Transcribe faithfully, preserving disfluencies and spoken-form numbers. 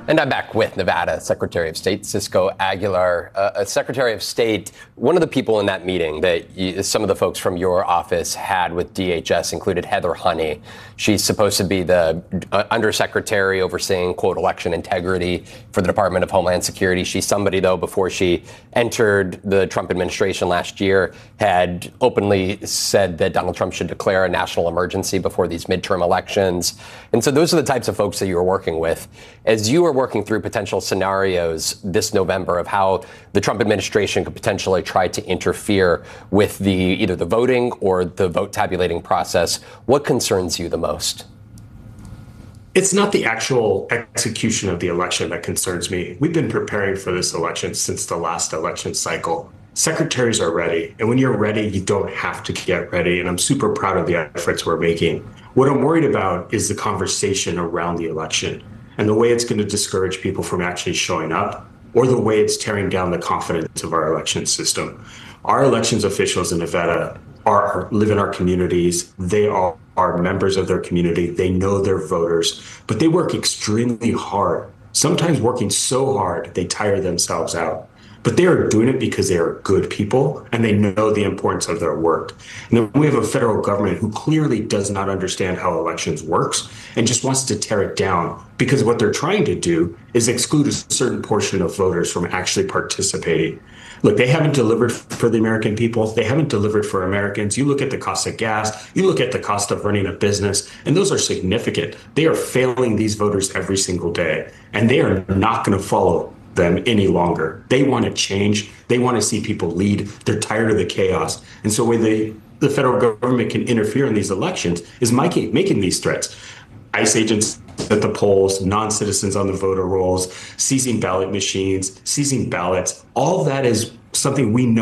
And I'm back with Nevada Secretary of State Cisco Aguilar. Uh, Secretary of State, one of the people in that meeting that you, some of the folks from your office had with D H S included Heather Honey. She's supposed to be the uh, undersecretary overseeing, quote, election integrity for the Department of Homeland Security. She's somebody, though, before she entered the Trump administration last year, had openly said that Donald Trump should declare a national emergency before these midterm elections. And so those are the types of folks that you were working with. As you were working through potential scenarios this November of how the Trump administration could potentially try to interfere with the either the voting or the vote tabulating process, what concerns you the most? It's not the actual execution of the election that concerns me. We've been preparing for this election since the last election cycle. Secretaries are ready, and when you're ready, you don't have to get ready, and I'm super proud of the efforts we're making. What I'm worried about is the conversation around the election and the way it's going to discourage people from actually showing up, or the way it's tearing down the confidence of our election system. Our elections officials in Nevada are, live in our communities. They are, are members of their community. They know their voters, but they work extremely hard, sometimes working so hard they tire themselves out. But they are doing it because they are good people and they know the importance of their work. And then we have a federal government who clearly does not understand how elections works and just wants to tear it down, because what they're trying to do is exclude a certain portion of voters from actually participating. Look, they haven't delivered for the American people. They haven't delivered for Americans. You look at the cost of gas, you look at the cost of running a business, and those are significant. They are failing these voters every single day, and they are not going to follow them any longer. They want to change. They want to see people lead. They're tired of the chaos. And so where the, the federal government can interfere in these elections is making, making these threats. ICE agents at the polls, non-citizens on the voter rolls, seizing ballot machines, seizing ballots. All that is something we know